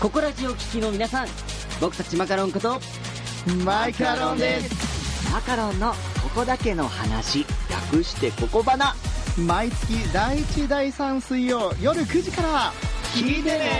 ココラジを聞きの皆さん、僕たちマカロンことマイカロンです。 マカロンのここだけの話、略してここばな。 毎月第1第3水曜夜9時から聞いてね。